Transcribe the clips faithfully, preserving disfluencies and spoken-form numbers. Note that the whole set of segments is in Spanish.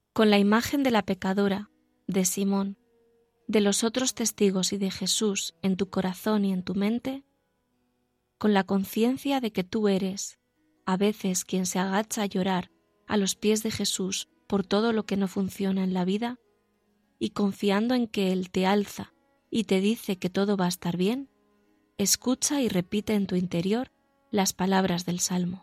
con la imagen de la pecadora, de Simón, de los otros testigos y de Jesús en tu corazón y en tu mente, con la conciencia de que tú eres, a veces, quien se agacha a llorar a los pies de Jesús por todo lo que no funciona en la vida, y confiando en que Él te alza y te dice que todo va a estar bien, escucha y repite en tu interior las palabras del Salmo.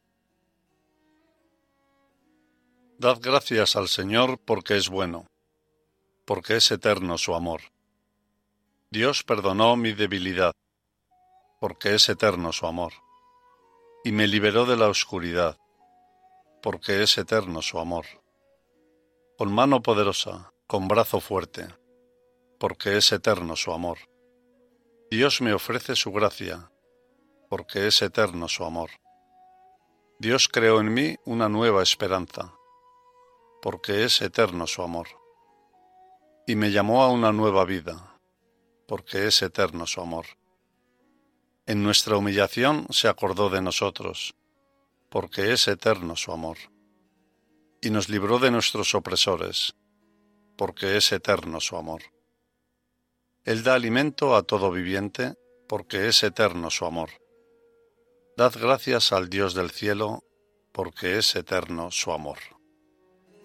Dad gracias al Señor porque es bueno, porque es eterno su amor. Dios perdonó mi debilidad, porque es eterno su amor, y me liberó de la oscuridad, porque es eterno su amor. Con mano poderosa, con brazo fuerte, porque es eterno su amor. Dios me ofrece su gracia, porque es eterno su amor. Dios creó en mí una nueva esperanza, porque es eterno su amor. Y me llamó a una nueva vida, porque es eterno su amor. En nuestra humillación se acordó de nosotros, porque es eterno su amor. Y nos libró de nuestros opresores, porque es eterno su amor. Él da alimento a todo viviente, porque es eterno su amor. Dad gracias al Dios del cielo, porque es eterno su amor.